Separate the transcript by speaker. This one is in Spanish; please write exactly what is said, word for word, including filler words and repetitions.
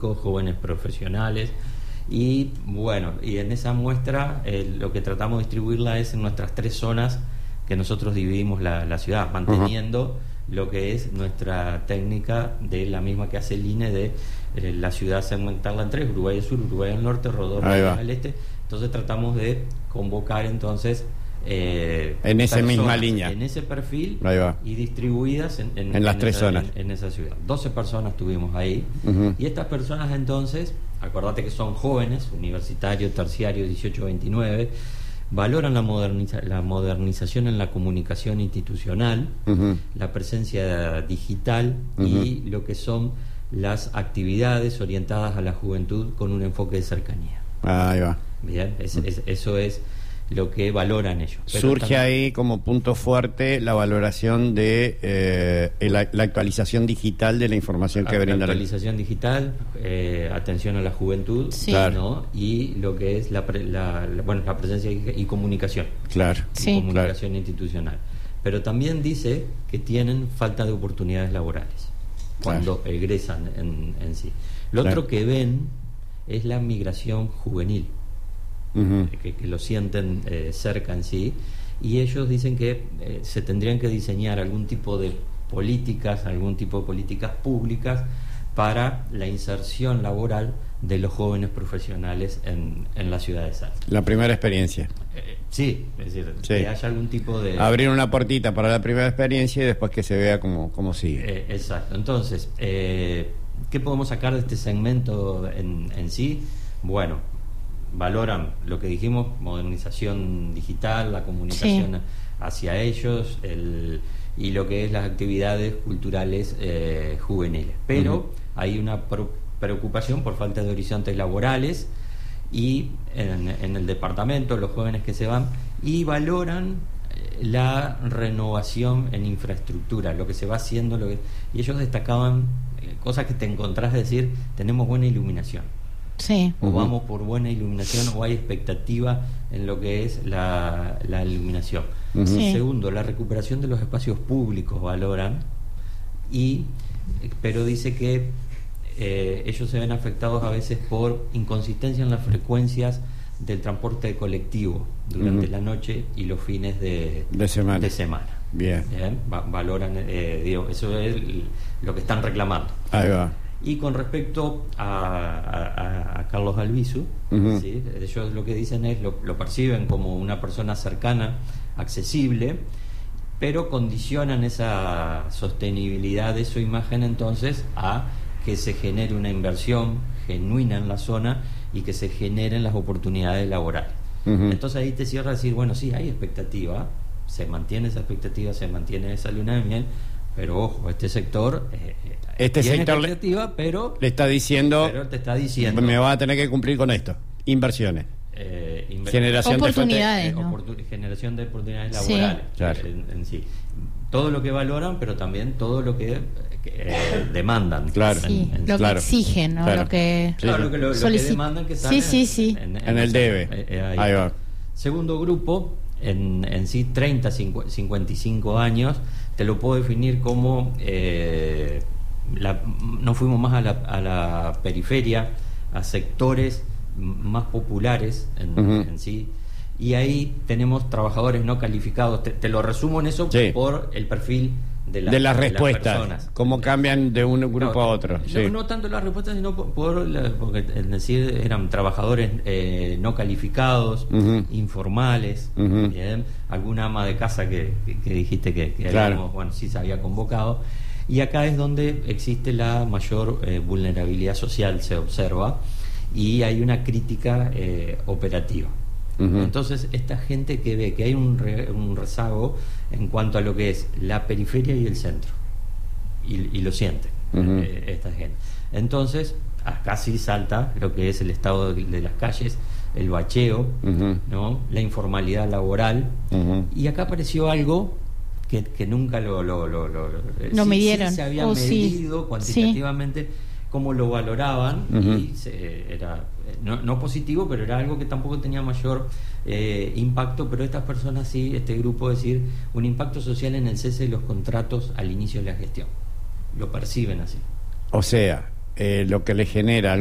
Speaker 1: jóvenes profesionales. Y bueno, y en esa muestra eh, lo que tratamos de distribuirla es en nuestras tres zonas que nosotros dividimos la, la ciudad, manteniendo uh-huh. lo que es nuestra técnica de la misma que hace el I N E de eh, la ciudad, segmentarla en tres: Uruguay del Sur, Uruguay del Norte, Rodó del Este. Entonces tratamos de convocar entonces eh,
Speaker 2: en esa misma línea,
Speaker 1: en ese perfil y distribuidas en, en,
Speaker 2: en las
Speaker 1: en
Speaker 2: tres
Speaker 1: esa,
Speaker 2: zonas
Speaker 1: en, en esa ciudad. doce personas tuvimos ahí
Speaker 2: uh-huh.
Speaker 1: y estas personas entonces, acordate que son jóvenes, universitarios, terciarios, dieciocho a veintinueve, valoran la, moderniza- la modernización en la comunicación institucional, uh-huh. la presencia digital uh-huh. y lo que son las actividades orientadas a la juventud con un enfoque de cercanía.
Speaker 2: Ahí va.
Speaker 1: Bien, es, es, eso es lo que valoran ellos. Pero
Speaker 2: surge
Speaker 1: también
Speaker 2: ahí como punto fuerte la valoración de eh, la, la actualización digital de la información que brinda.
Speaker 1: La actualización digital, eh, atención a la juventud,
Speaker 2: sí. claro.
Speaker 1: ¿no? Y lo que es la, pre, la, la bueno la presencia y comunicación.
Speaker 2: Claro.
Speaker 1: Y
Speaker 2: sí.
Speaker 1: comunicación
Speaker 2: claro.
Speaker 1: institucional. Pero también dice que tienen falta de oportunidades laborales cuando claro. egresan en, en sí. Lo claro. otro que ven es la migración juvenil. Uh-huh. que, que lo sienten eh, cerca en sí, y ellos dicen que eh, se tendrían que diseñar algún tipo de políticas, algún tipo de políticas públicas para la inserción laboral de los jóvenes profesionales en, en la ciudad de Salta.
Speaker 2: La primera experiencia.
Speaker 1: Eh, sí, es decir, sí. que haya algún tipo de...
Speaker 2: Abrir una puertita para la primera experiencia y después que se vea cómo, cómo sigue.
Speaker 1: Eh, exacto. Entonces, eh, ¿qué podemos sacar de este segmento en, en sí? Bueno, valoran lo que dijimos, modernización digital, la comunicación sí. hacia ellos, el, y lo que es las actividades culturales eh, juveniles. Pero uh-huh. hay una pro- preocupación por falta de horizontes laborales y en, en el departamento, los jóvenes que se van, y valoran la renovación en infraestructura, lo que se va haciendo, lo que, y ellos destacaban eh, cosas que te encontrás, decir, tenemos buena iluminación.
Speaker 3: Sí.
Speaker 1: O uh-huh. vamos por buena iluminación, o hay expectativa en lo que es la, la iluminación. Uh-huh. Sí. Segundo, la recuperación de los espacios públicos valoran, y pero dice que eh, ellos se ven afectados a veces por inconsistencia en las frecuencias del transporte colectivo durante uh-huh. la noche y los fines de,
Speaker 2: de semana.
Speaker 1: De semana.
Speaker 2: Bien.
Speaker 1: Bien. Va, valoran, eh, digo, eso es lo que están reclamando.
Speaker 2: Ahí va.
Speaker 1: Y con respecto a, a, a Carlos Albizu, uh-huh. ¿sí? ellos lo que dicen es, lo, lo perciben como una persona cercana, accesible, pero condicionan esa sostenibilidad de su imagen entonces a que se genere una inversión genuina en la zona y que se generen las oportunidades laborales. Uh-huh. Entonces ahí te cierra a decir, bueno, sí, hay expectativa, se mantiene esa expectativa, se mantiene esa luna de miel, pero ojo, este sector eh,
Speaker 2: este
Speaker 1: tiene
Speaker 2: sector
Speaker 1: expectativa,
Speaker 2: le,
Speaker 1: pero
Speaker 2: le está diciendo,
Speaker 1: pero te está diciendo
Speaker 2: me va a tener que cumplir con esto, inversiones,
Speaker 1: eh, inver-
Speaker 3: generación oportunidades,
Speaker 1: de
Speaker 3: fuente,
Speaker 1: ¿no? oportun- generación de oportunidades laborales,
Speaker 2: sí. claro.
Speaker 1: en, en sí, todo lo que valoran, pero también todo lo que, que eh, demandan,
Speaker 3: claro, sí, en, en, lo claro. que exigen, ¿no?
Speaker 2: claro.
Speaker 3: lo que
Speaker 1: claro, sí, lo que, lo, lo que demandan que sale
Speaker 3: sí, sí, sí.
Speaker 1: en, en,
Speaker 2: en el debe.
Speaker 1: Eh, eh, ahí.
Speaker 2: ahí va.
Speaker 1: Segundo grupo, en, en sí treinta, cincuenta y cinco años, te lo puedo definir como eh, la, no fuimos más a la, a la periferia, a sectores más populares en, uh-huh. en sí, y ahí tenemos trabajadores no calificados. Te, te lo resumo en eso sí. por el perfil de, la,
Speaker 2: de las
Speaker 1: de
Speaker 2: respuestas,
Speaker 1: las personas.
Speaker 2: Cómo cambian de un grupo
Speaker 1: no,
Speaker 2: a otro.
Speaker 1: No,
Speaker 2: sí.
Speaker 1: no tanto las respuestas, sino por, por la, porque es decir, eran trabajadores eh, no calificados, uh-huh. informales, uh-huh. bien, alguna ama de casa que, que, que dijiste que, que
Speaker 2: claro.
Speaker 1: habíamos, bueno, sí se había convocado, y acá es donde existe la mayor eh, vulnerabilidad social, se observa, y hay una crítica eh, operativa. Uh-huh. Entonces, esta gente que ve que hay un, re, un rezago en cuanto a lo que es la periferia y el centro, y, y lo siente uh-huh. eh, esta gente. Entonces, acá sí salta lo que es el estado de, de las calles, el bacheo, uh-huh. ¿no? La informalidad laboral, uh-huh. y acá apareció algo que, que nunca lo, lo, lo, lo, lo
Speaker 3: no
Speaker 1: sí,
Speaker 3: midieron.
Speaker 1: Sí se había
Speaker 3: oh,
Speaker 1: medido
Speaker 3: sí.
Speaker 1: cuantitativamente. Sí. Cómo lo valoraban, uh-huh. y se, era no, no positivo, pero era algo que tampoco tenía mayor eh, impacto, pero estas personas sí, este grupo, decir, un impacto social en el cese de los contratos al inicio de la gestión, lo perciben así.
Speaker 2: O sea, eh, lo que le genera